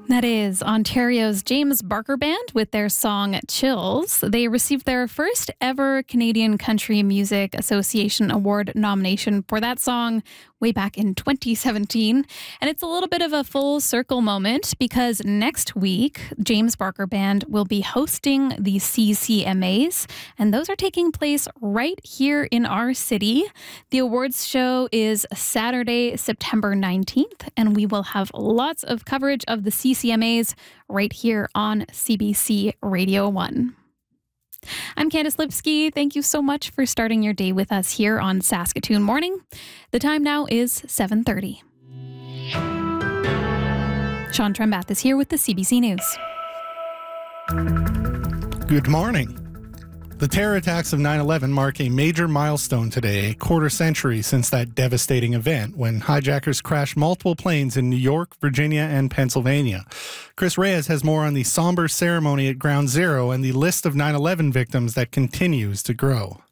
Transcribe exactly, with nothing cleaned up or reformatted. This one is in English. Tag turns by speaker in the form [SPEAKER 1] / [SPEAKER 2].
[SPEAKER 1] That is Ontario's James Barker Band with their song Chills. They received their first ever Canadian Country Music Association Award nomination for that song way back in twenty seventeen. And it's a little bit of a full circle moment because next week, James Barker Band will be hosting the C C M As, and those are taking place right here in our city. The awards show is Saturday, September nineteenth, and we will have lots of coverage of the C C M As right here on C B C Radio one. I'm Candice Lipsky. Thank you so much for starting your day with us here on Saskatoon Morning. The time now is seven thirty. Sean Trembath is here with the C B C News.
[SPEAKER 2] Good morning. The terror attacks of nine eleven mark a major milestone today, a quarter century since that devastating event when hijackers crashed multiple planes in New York, Virginia, and Pennsylvania. Chris Reyes has more on the somber ceremony at Ground Zero and the list of nine eleven victims that continues to grow.